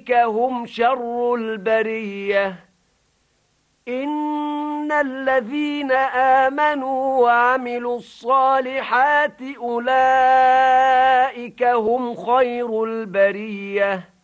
أولئك هم شر البرية إن الذين آمنوا وعملوا الصالحات أولئك هم خير البرية